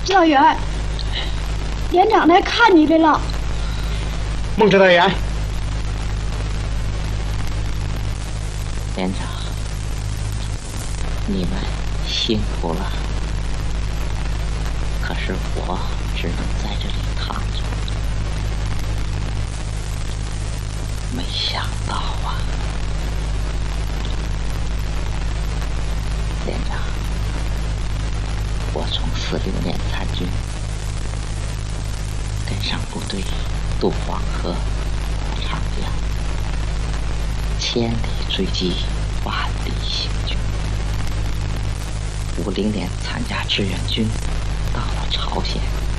指导员，连长来看你来了。 孟指导员， 连长，你们辛苦了。可是我只能在这里躺着。没想到啊，连长，我从46年参军，跟上部队渡黄河、过长江，千里追击，万里行军。50年参加志愿军，到了朝鲜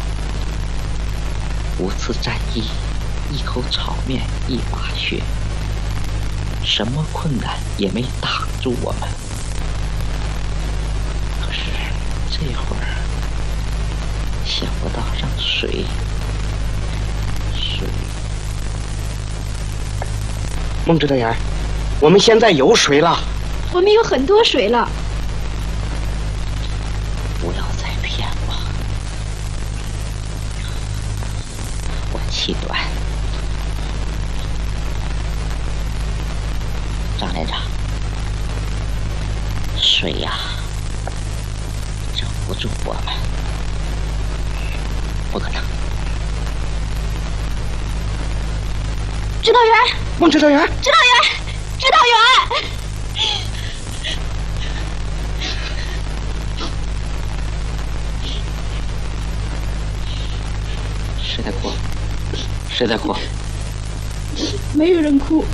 ，5次战役，一口炒面，一把血，什么困难也没挡住我们。可是这会儿想不到让水。 孟指导员，我们现在有水了。 我们有很多水了。 不要再骗我，我气短。张连长，水呀，整不住我们，不可能。 指导员， 孟指导员， 指导员，指导员。 谁在哭？谁在哭？ 没有人哭。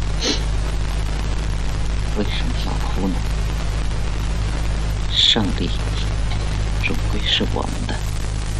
为什么要哭呢？胜利终归是我们的。